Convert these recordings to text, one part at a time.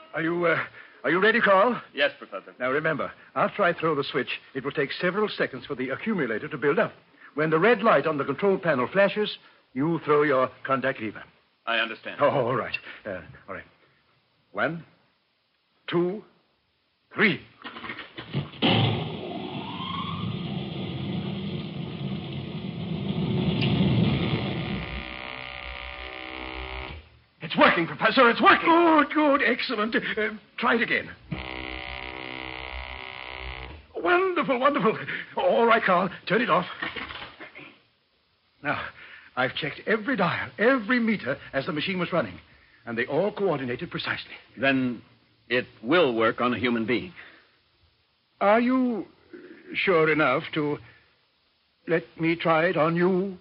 Are you ready, Carl? Yes, Professor. Now, remember, after I throw the switch, it will take several seconds for the accumulator to build up. When the red light on the control panel flashes, you throw your contact lever. I understand. Oh, all right. All right. 1, 2, 3. It's working, Professor. It's working. Good. Excellent. Try it again. Wonderful. All right, Carl. Turn it off. Now, I've checked every dial, every meter as the machine was running, and they all coordinated precisely. Then it will work on a human being. Are you sure enough to let me try it on you?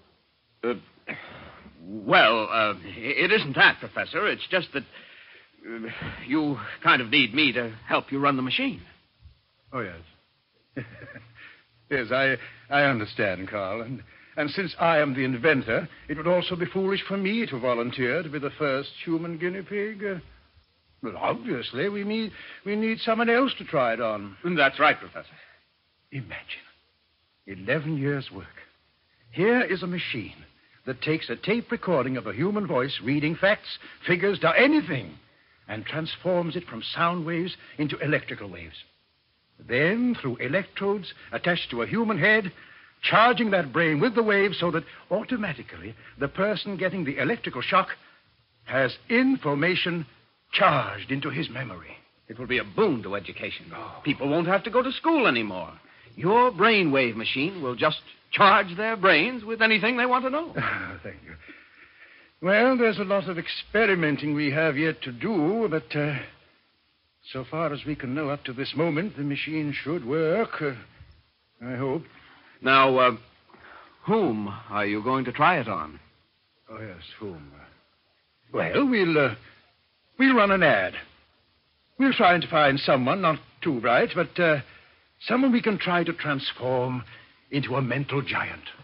It isn't that, Professor. It's just that you kind of need me to help you run the machine. Oh, yes. Yes, I understand, Carl. And since I am the inventor, it would also be foolish for me to volunteer to be the first human guinea pig. Well, obviously, we need someone else to try it on. That's right, Professor. Imagine. 11 years' work. Here is a machine that takes a tape recording of a human voice reading facts, figures, anything, and transforms it from sound waves into electrical waves. Then, through electrodes attached to a human head, charging that brain with the waves so that automatically the person getting the electrical shock has information charged into his memory. It will be a boon to education. People won't have to go to school anymore. Your brainwave machine will just charge their brains with anything they want to know. Thank you. Well, there's a lot of experimenting we have yet to do, but so far as we can know up to this moment, the machine should work. I hope. Now, whom are you going to try it on? Oh, yes, whom? Well, we'll run an ad. We'll try and find someone, not too bright, but someone we can try to transform into a mental giant.